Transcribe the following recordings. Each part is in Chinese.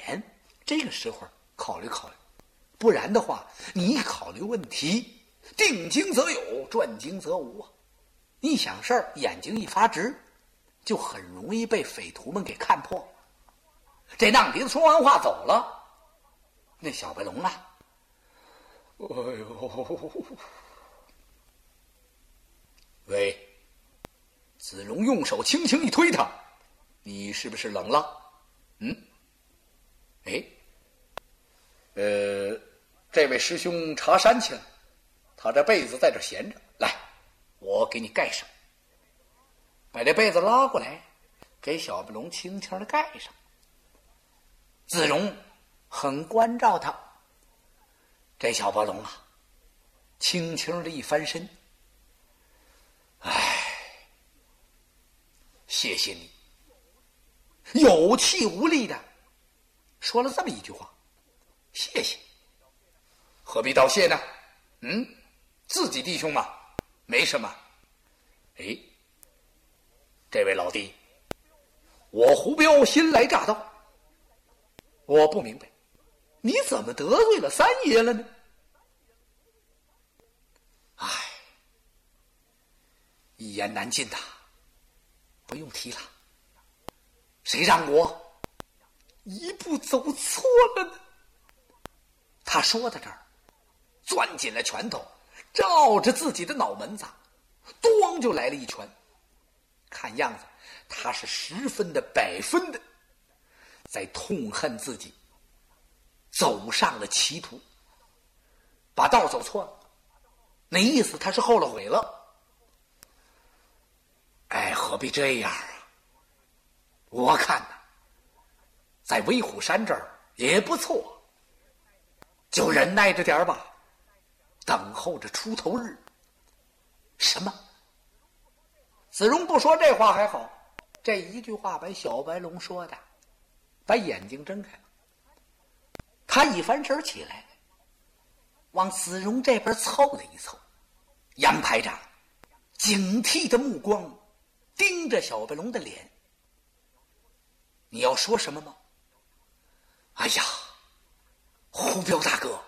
点，这个时候考虑考虑，不然的话，你一考虑问题，定睛则有，转睛则无啊！一想事儿，眼睛一发直，就很容易被匪徒们给看破。这浪鼻子说完话走了，那小白龙啊，哎呦，喂！子龙用手轻轻一推他，你是不是冷了？哎，这位师兄茶山去了，他这被子在这闲着，来，我给你盖上。把这被子拉过来，给小白龙轻轻的盖上。子龙很关照他，这小白龙啊，轻轻的一翻身，谢谢你，有气无力的说了这么一句话，谢谢。何必道谢呢？自己弟兄嘛，没什么。哎，这位老弟，我胡彪新来乍到，我不明白，你怎么得罪了三爷了呢？一言难尽呐，不用提了。谁让我一步走错了呢？他说到这儿，攥紧了拳头，照着自己的脑门子，咣就来了一拳。看样子他是十分的百分的在痛恨自己走上了歧途，把道走错了。那意思他是后了悔了。何必这样啊？我看呐，在威虎山这儿也不错，就忍耐着点吧，等候着出头日。什么？子荣不说这话还好，这一句话把小白龙说的把眼睛睁开了。他一翻身起来，往子荣这边凑了一凑。杨排长警惕的目光盯着小白龙的脸。你要说什么吗？哎呀，胡彪大哥，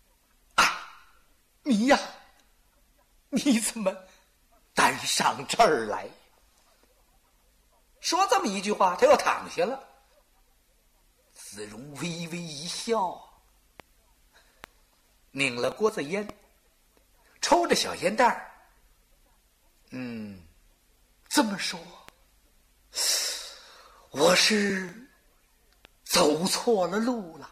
你呀，你怎么单上这儿来？说这么一句话，他又躺下了。子荣微微一笑，拧了锅子烟，抽着小烟袋儿。这么说，我是走错了路了。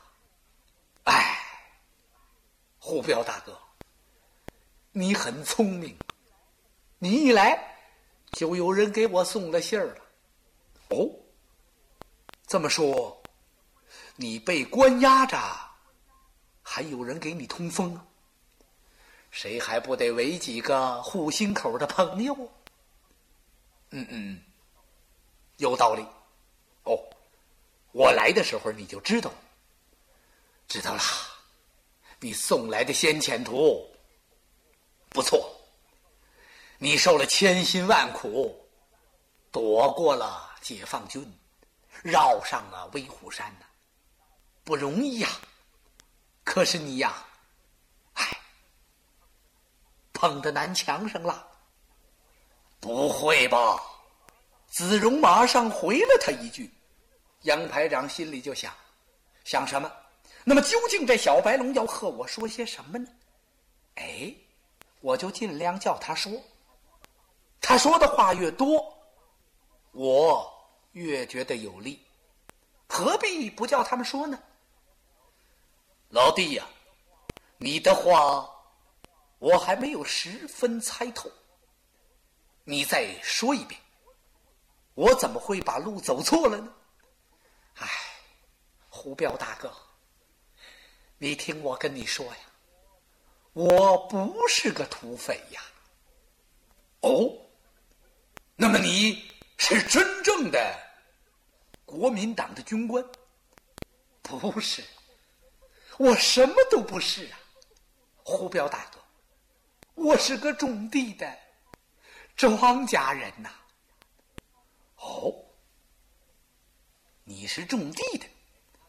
胡彪大哥，你很聪明，你一来就有人给我送了信儿了。哦，这么说，你被关押着，还有人给你通风啊？谁还不得围几个护心口的朋友？有道理。哦，我来的时候你就知道了。你送来的先遣图不错，你受了千辛万苦，躲过了解放军，绕上了威虎山呢，不容易呀。可是你呀，碰到南墙上了。不会吧？子荣马上回了他一句。杨排长心里就想什么？那么究竟这小白龙要和我说些什么呢？我就尽量叫他说。他说的话越多，我越觉得有利，何必不叫他们说呢？老弟呀，你的话我还没有十分猜透，你再说一遍，我怎么会把路走错了呢？胡彪大哥，你听我跟你说呀，我不是个土匪呀。哦，那么你是真正的国民党的军官？不是，我什么都不是啊。胡彪大哥，我是个种地的庄稼人呐。哦，你是种地的，